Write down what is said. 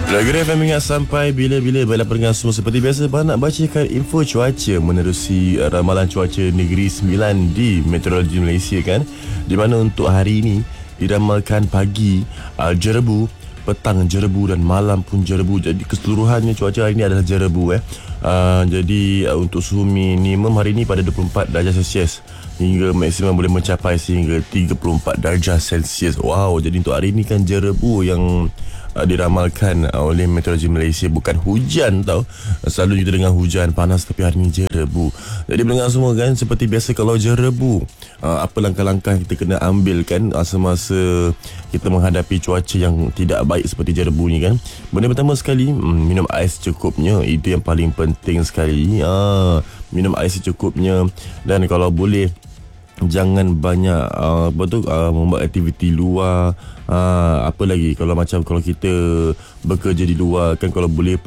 Gerai FM ingat sampai bila-bila. Baiklah pendengar semua, seperti biasa Abang nak bacakan info cuaca menerusi ramalan cuaca Negeri Sembilan di Meteorologi Malaysia kan. Di mana untuk hari ini diramalkan pagi jerebu, petang jerebu dan malam pun jerebu. Jadi keseluruhannya cuaca hari ini adalah jerebu Jadi untuk suhu minimum hari ini pada 24 darjah Celsius hingga maksimum boleh mencapai sehingga 34 darjah Celsius. Wow, jadi untuk hari ini kan jerebu yang diramalkan oleh Meteorologi Malaysia. Bukan hujan tau. Selalu kita dengar hujan panas, tapi hari ini jerebu. Jadi pendengar semua kan, seperti biasa kalau jerebu, apa langkah-langkah kita kena ambil kan semasa kita menghadapi cuaca yang tidak baik seperti jerebu ni kan. Benda pertama sekali, minum air secukupnya. Itu yang paling penting sekali. Minum air secukupnya. Dan kalau boleh jangan banyak membuat aktiviti luar. Apa lagi, kalau kita bekerja di luar kan, kalau boleh